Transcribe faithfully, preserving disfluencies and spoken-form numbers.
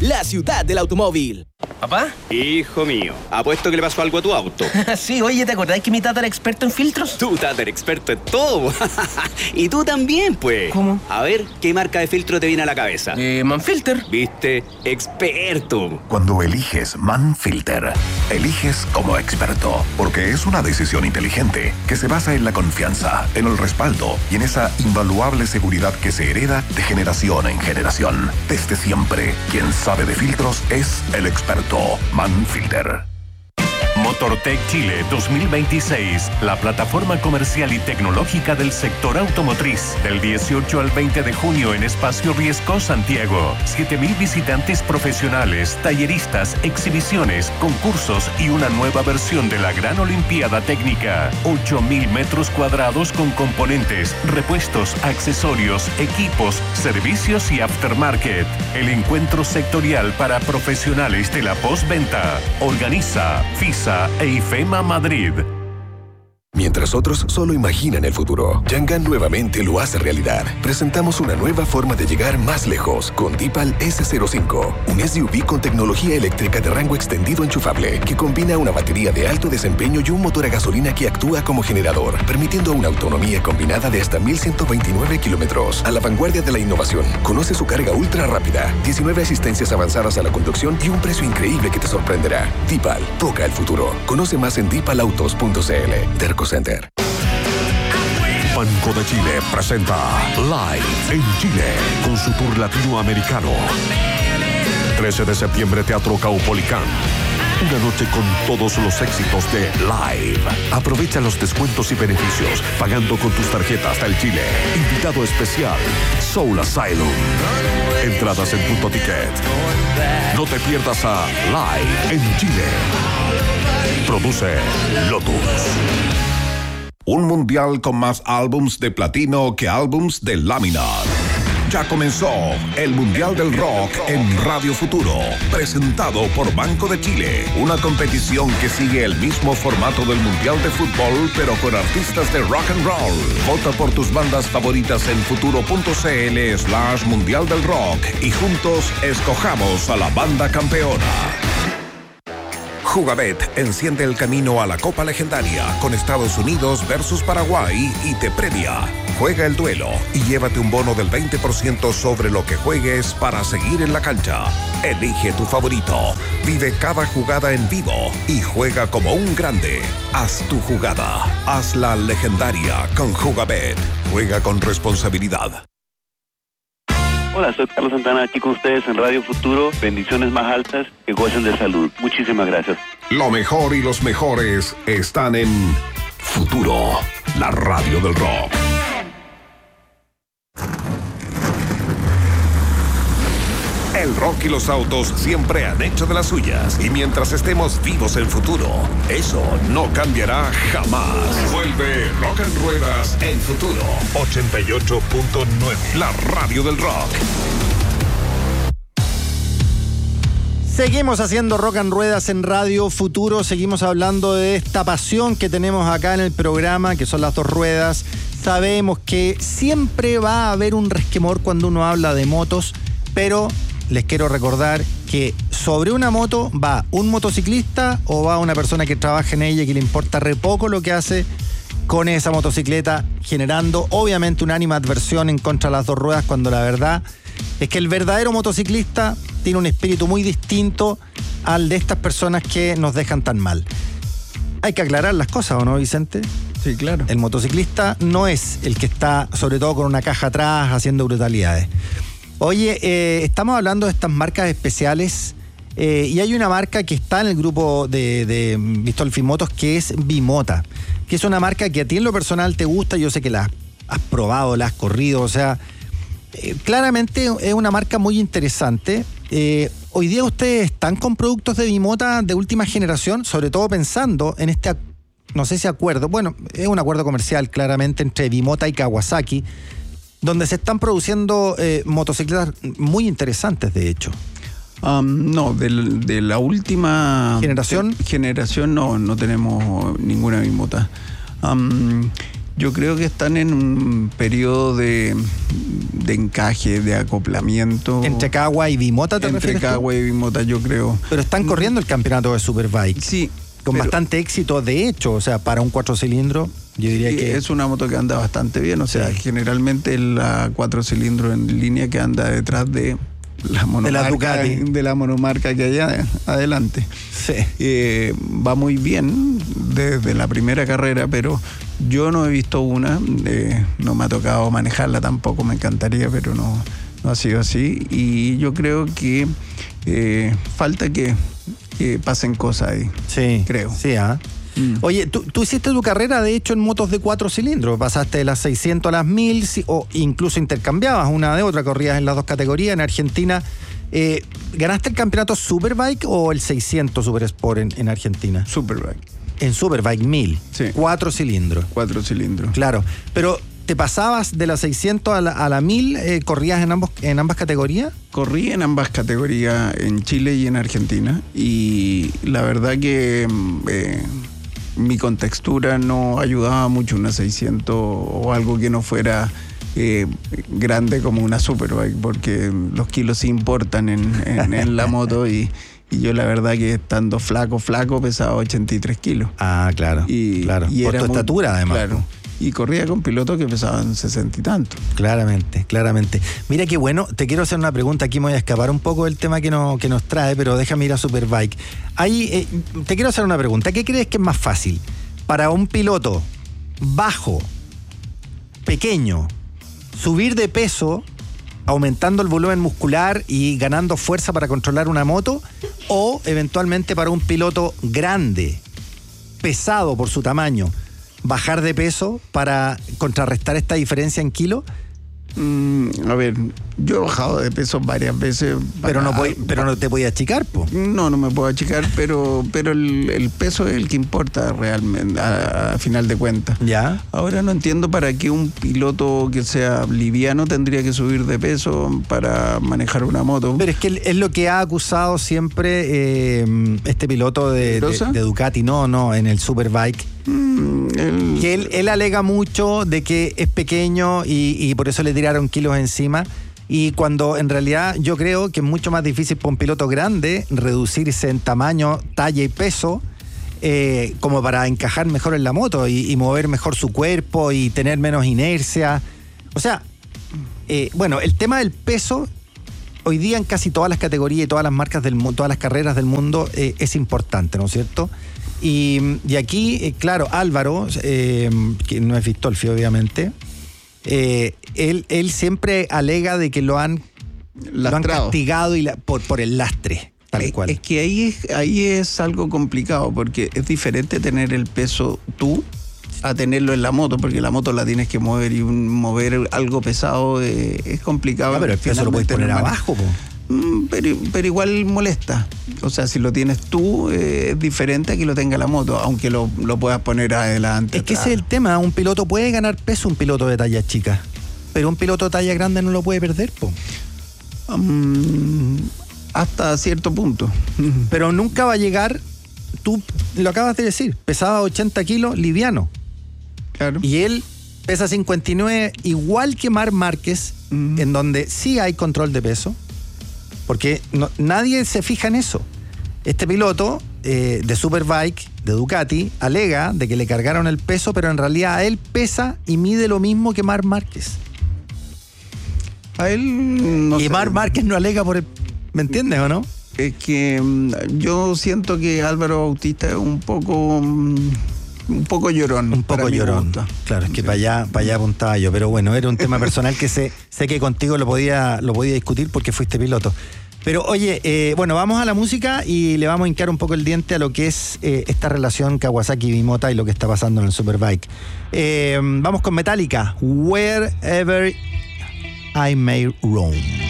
la ciudad del automóvil. ¿Papá? Hijo mío, apuesto que le pasó algo a tu auto. Sí, oye, ¿te acordás que mi tata era experto en filtros? Tu tata era experto en todo. Y tú también, pues. ¿Cómo? A ver, ¿qué marca de filtro te viene a la cabeza? Eh, Manfilter. ¿Viste? Experto. Cuando eliges Manfilter, eliges como experto, porque es una decisión inteligente que se basa en la confianza, en el respaldo y en esa invaluable seguridad que se hereda de generación en generación. Desde siempre, quien sabe de filtros es el experto Manfilter. Motortech Chile dos mil veintiséis, la plataforma comercial y tecnológica del sector automotriz. Del dieciocho al veinte de junio en Espacio Riesco, Santiago. siete mil visitantes profesionales, talleristas, exhibiciones, concursos y una nueva versión de la Gran Olimpiada Técnica. ocho mil metros cuadrados con componentes, repuestos, accesorios, equipos, servicios y aftermarket. El encuentro sectorial para profesionales de la postventa. Organiza FISA e IFEMA Madrid. Mientras otros solo imaginan el futuro, Yangan nuevamente lo hace realidad. Presentamos una nueva forma de llegar más lejos con Deepal ese cero cinco, un S U V con tecnología eléctrica de rango extendido enchufable que combina una batería de alto desempeño y un motor a gasolina que actúa como generador, permitiendo una autonomía combinada de hasta mil ciento veintinueve kilómetros. A la vanguardia de la innovación, conoce su carga ultra rápida, diecinueve asistencias avanzadas a la conducción y un precio increíble que te sorprenderá. Deepal, toca el futuro. Conoce más en deepal autos punto c l. Derco Center. Banco de Chile presenta Live en Chile con su tour latinoamericano. trece de septiembre, Teatro Caupolicán. Una noche con todos los éxitos de Live. Aprovecha los descuentos y beneficios pagando con tus tarjetas del Chile. Invitado especial, Soul Asylum. Entradas en Punto Ticket. No te pierdas a Live en Chile. Produce Lotus. Un mundial con más álbums de platino que álbums de lámina. Ya comenzó el Mundial del Rock en Radio Futuro, presentado por Banco de Chile. Una competición que sigue el mismo formato del Mundial de Fútbol, pero con artistas de rock and roll. Vota por tus bandas favoritas en futuro.cl slash Mundial del Rock y juntos escojamos a la banda campeona. Jugabet enciende el camino a la Copa Legendaria con Estados Unidos versus Paraguay y te premia. Juega el duelo y llévate un bono del veinte por ciento sobre lo que juegues para seguir en la cancha. Elige tu favorito, vive cada jugada en vivo y juega como un grande. Haz tu jugada, hazla legendaria con Jugabet. Juega con responsabilidad. Hola, soy Carlos Santana, aquí con ustedes en Radio Futuro. Bendiciones más altas, que gocen de salud. Muchísimas gracias. Lo mejor y los mejores están en Futuro, la radio del rock. El rock y los autos siempre han hecho de las suyas. Y mientras estemos vivos en Futuro, eso no cambiará jamás. Vuelve Rock en Ruedas en Futuro. ochenta y ocho punto nueve. La radio del rock. Seguimos haciendo Rock en Ruedas en Radio Futuro. Seguimos hablando de esta pasión que tenemos acá en el programa, que son las dos ruedas. Sabemos que siempre va a haber un resquemor cuando uno habla de motos, pero les quiero recordar que sobre una moto va un motociclista o va una persona que trabaja en ella y que le importa re poco lo que hace con esa motocicleta, generando obviamente una animadversión en contra de las dos ruedas, cuando la verdad es que el verdadero motociclista tiene un espíritu muy distinto al de estas personas que nos dejan tan mal. Hay que aclarar las cosas, ¿o no, Vicente? Sí, claro. El motociclista no es el que está, sobre todo con una caja atrás, haciendo brutalidades. Oye, eh, estamos hablando de estas marcas especiales eh, y hay una marca que está en el grupo de, de Vistolfi Motos, que es Bimota, que es una marca que a ti en lo personal te gusta. Yo sé que la has probado, la has corrido, o sea, eh, claramente es una marca muy interesante. Eh, hoy día ustedes están con productos de Bimota de última generación, sobre todo pensando en este, no sé si acuerdo, bueno, es un acuerdo comercial claramente entre Bimota y Kawasaki, donde se están produciendo eh, motocicletas muy interesantes, de hecho. Um, no, de, de la última generación de, generación no, no tenemos ninguna Bimota. Um, Yo creo que están en un periodo de, de encaje, de acoplamiento. ¿Entre Cagua y Bimota te Entre Cagua y Bimota, yo creo. Pero están corriendo el campeonato de Superbike. Sí. Con pero, bastante éxito, de hecho. O sea, para un cuatro cilindros, yo diría sí, que... es una moto que anda bastante bien. O sea, sí. generalmente la cuatro cilindros en línea que anda detrás de la monomarca, de la Ducati. De la monomarca que hay adelante. Sí. Eh, va muy bien desde la primera carrera, pero yo no he visto una, eh, no me ha tocado manejarla tampoco, me encantaría, pero no, no ha sido así. Y yo creo que eh, falta que, que pasen cosas ahí. Sí, creo. Sí, ¿ah? ¿eh? Mm. Oye, ¿tú, tú hiciste tu carrera de hecho en motos de cuatro cilindros, pasaste de las seiscientos a las mil o incluso intercambiabas una de otra, corrías en las dos categorías en Argentina. Eh, ¿Ganaste el campeonato Superbike o el seiscientos Super Sport en, en Argentina? Superbike. En Superbike mil, sí. Cuatro cilindros. Cuatro cilindros. Claro, pero ¿te pasabas de la seiscientos a la, a la mil? Eh, ¿Corrías en, ambos, en ambas categorías? Corrí en ambas categorías, en Chile y en Argentina, y la verdad que eh, mi contextura no ayudaba mucho una seiscientos o algo que no fuera eh, grande como una Superbike, porque los kilos sí importan en, en, en la moto y, y yo la verdad que estando flaco, flaco pesaba ochenta y tres kilos. Ah, claro. Y, claro. y Por era tu muy, estatura además. Claro. Y corría con pilotos que pesaban sesenta y tanto. Claramente, claramente. Mira qué bueno, te quiero hacer una pregunta, aquí me voy a escapar un poco del tema que, no, que nos trae, pero déjame ir a Superbike. Ahí, eh, te quiero hacer una pregunta, ¿qué crees que es más fácil? Para un piloto bajo, pequeño, subir de peso, aumentando el volumen muscular y ganando fuerza para controlar una moto, o eventualmente para un piloto grande, pesado por su tamaño, bajar de peso para contrarrestar esta diferencia en kilo? Mm, a ver, yo he bajado de peso varias veces. Pero para, no voy, pero no te voy a achicar, po. No, no me puedo achicar, pero, pero el, el peso es el que importa realmente, a, a final de cuentas. Ya. Ahora no entiendo para qué un piloto que sea liviano tendría que subir de peso para manejar una moto. Pero es que es lo que ha acusado siempre eh, este piloto de, de, de Ducati, no, no, en el Superbike. Mm, el... Que él, él alega mucho de que es pequeño y, y por eso le tiraron kilos encima, y cuando en realidad yo creo que es mucho más difícil para un piloto grande reducirse en tamaño, talla y peso eh, como para encajar mejor en la moto y, y mover mejor su cuerpo y tener menos inercia. O sea, eh, bueno, el tema del peso hoy día en casi todas las categorías y todas las marcas del mundo, todas las carreras del mundo eh, es importante, ¿no es cierto? Y, y aquí, eh, claro, Álvaro, eh, que no es Vistolfi obviamente, eh, él, él siempre alega de que lo han, lo han castigado y la, por, por el lastre, tal es, cual. Es que ahí es, ahí es algo complicado, porque es diferente tener el peso tú a tenerlo en la moto, porque la moto la tienes que mover y un, mover algo pesado eh, es complicado. Ah, pero el peso lo puedes poner normal. abajo, po. Pero, pero igual molesta. O sea, si lo tienes tú, eh, es diferente a que lo tenga la moto, aunque lo, lo puedas poner adelante. Es que ese es el tema. Un piloto puede ganar peso, un piloto de talla chica, pero un piloto de talla grande no lo puede perder, po. Um, hasta cierto punto. Pero nunca va a llegar, tú lo acabas de decir, pesaba ochenta kilos, liviano. Claro. Y él pesa cincuenta y nueve, igual que Marc Márquez, uh-huh. en donde sí hay control de peso. Porque no, nadie se fija en eso. Este piloto eh, de Superbike, de Ducati, alega de que le cargaron el peso, pero en realidad a él pesa y mide lo mismo que Marc Márquez. A él no Y sé. Marc Márquez no alega por el... ¿Me entiendes o no? Es que um, yo siento que Álvaro Bautista es un poco... Um, un poco llorón. Un poco llorón. Claro, es que sí. para allá, para allá apuntaba yo. Pero bueno, era un tema personal que sé, sé que contigo lo podía, lo podía discutir porque fuiste piloto. Pero oye, eh, bueno, vamos a la música y le vamos a hincar un poco el diente a lo que es eh, esta relación Kawasaki-Bimota y lo que está pasando en el Superbike. Eh, vamos con Metallica, Wherever I May Roam.